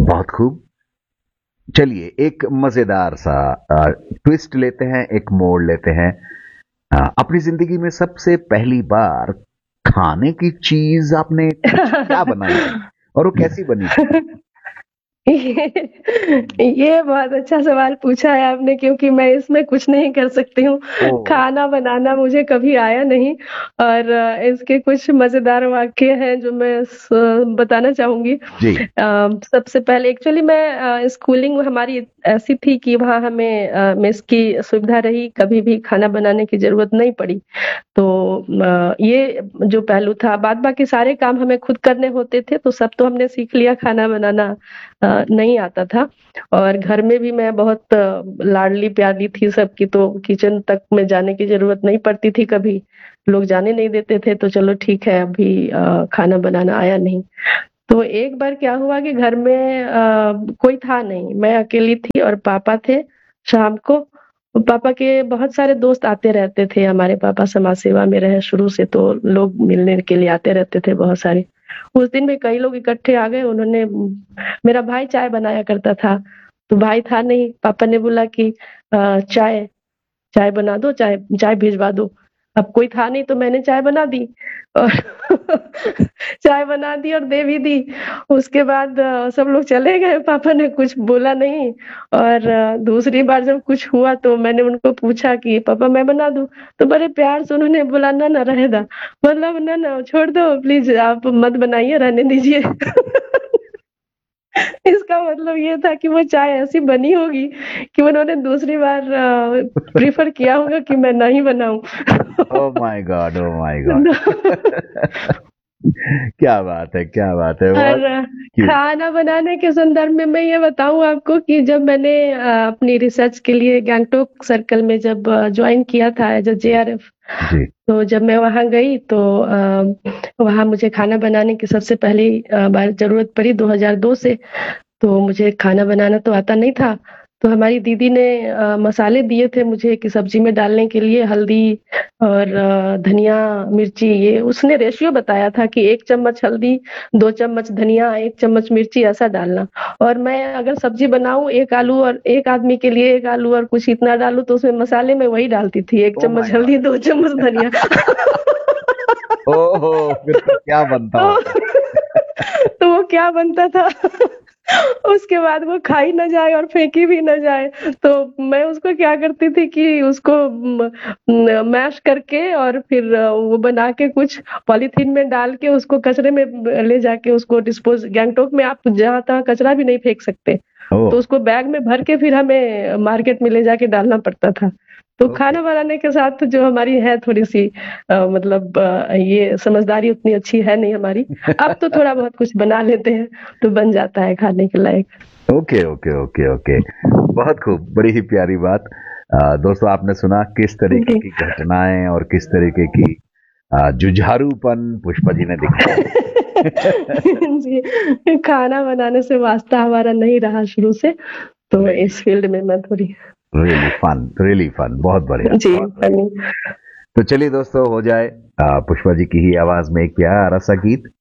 बहुत खूब। चलिए एक मजेदार सा ट्विस्ट लेते हैं, एक मोड़ लेते हैं। अपनी जिंदगी में सबसे पहली बार खाने की चीज आपने क्या बनाई थी और वो कैसी बनी थी? ये बहुत अच्छा सवाल पूछा है आपने, क्योंकि मैं इसमें कुछ नहीं कर सकती हूँ। ओ। खाना बनाना मुझे कभी आया नहीं। और इसके कुछ मजेदार वाक्य हैं जो मैं बताना चाहूंगी। जी। सबसे पहले एक्चुअली मैं स्कूलिंग हमारी ऐसी थी कि वहाँ हमें मेस की सुविधा रही, कभी भी खाना बनाने की जरूरत नहीं पड़ी। तो ये जो पहलू था, बाद बाकी सारे काम हमें खुद करने होते थे, तो सब तो हमने सीख लिया, खाना बनाना नहीं आता था। और घर में भी मैं बहुत लाडली प्यारी थी सबकी, तो किचन तक में जाने की जरूरत नहीं पड़ती थी कभी। लोग जाने नहीं देते थे, तो चलो ठीक है, अभी खाना बनाना आया नहीं। तो एक बार क्या हुआ कि घर में कोई था नहीं, मैं अकेली थी और पापा थे। शाम को पापा के बहुत सारे दोस्त आते रहते थे, हमारे पापा समाज सेवा में रहे शुरू से, तो लोग मिलने के लिए आते रहते थे बहुत सारे। उस दिन भी कई लोग इकट्ठे आ गए। उन्होंने, मेरा भाई चाय बनाया करता था, तो भाई था नहीं, पापा ने बोला कि चाय चाय बना दो, चाय चाय भिजवा दो। अब कोई था नहीं, तो मैंने चाय बना दी और चाय बना दी और दे भी दी। उसके बाद सब लोग चले गए, पापा ने कुछ बोला नहीं। और दूसरी बार जब कुछ हुआ तो मैंने उनको पूछा कि पापा मैं बना दूं, तो बड़े प्यार से उन्होंने बोला ना ना रहे दा, मतलब ना ना छोड़ दो प्लीज, आप मत बनाइए, रहने दीजिए। इसका मतलब ये था कि वो चाय ऐसी बनी होगी कि उन्होंने दूसरी बार प्रीफर किया होगा कि मैं नहीं बनाऊं। Oh my God, oh my God. क्या बात है, क्या बात है, बहुत और क्यूट। खाना बनाने के संदर्भ में मैं ये बताऊं आपको कि जब मैंने अपनी रिसर्च के लिए गैंगटोक सर्कल में जब ज्वाइन किया था एज अ जेआरएफ, जी। तो जब मैं वहां गई तो वहां मुझे खाना बनाने की सबसे पहली बार जरूरत पड़ी 2002 से। तो मुझे खाना बनाना तो आता नहीं था। तो हमारी दीदी ने मसाले दिए थे मुझे कि सब्जी में डालने के लिए हल्दी और धनिया मिर्ची, ये उसने रेशियो बताया था कि 1 चम्मच हल्दी, 2 चम्मच धनिया, 1 चम्मच मिर्ची, ऐसा डालना। और मैं अगर सब्जी बनाऊं, एक आलू और एक आदमी के लिए एक आलू और कुछ इतना डालूं, तो उसमें मसाले में वही डालती थी, एक ओ माय चम्मच गॉड। हल्दी, 2 चम्मच धनिया। ओहो, फिर तो क्या बनता तो होगा? तो वो क्या बनता था। उसके बाद वो खाई ना जाए और फेंकी भी ना जाए, तो मैं उसको क्या करती थी कि उसको मैश करके और फिर वो बना के कुछ पॉलीथीन में डाल के उसको कचरे में ले जाके उसको डिस्पोज, गैंगटोक में आप जहाँ तहाँ कचरा भी नहीं फेंक सकते, ओह। तो उसको बैग में भर के फिर हमें मार्केट में ले जाके डालना पड़ता था। तो ओके। खाना बनाने के साथ जो हमारी है थोड़ी सी मतलब ये समझदारी उतनी अच्छी है नहीं हमारी। अब तो थोड़ा बहुत कुछ बना लेते हैं, तो बन जाता है खाने के लायक। Okay, okay, okay, okay. बहुत खूब, बड़ी ही प्यारी बात। दोस्तों, आपने सुना किस तरीके जी। की घटनाएं और किस तरीके की जुझारूपन पुष्पा जी ने दिखाया। जी, खाना बनाने से वास्ता हमारा नहीं रहा शुरू से, तो रियली, इस फील्ड में मैं थोड़ी। रियली फन, रियली फन, बहुत बढ़िया, जी, बहुत बढ़िया। तो चलिए दोस्तों, हो जाए पुष्पा जी की ही आवाज में एक प्यारा सा गीत।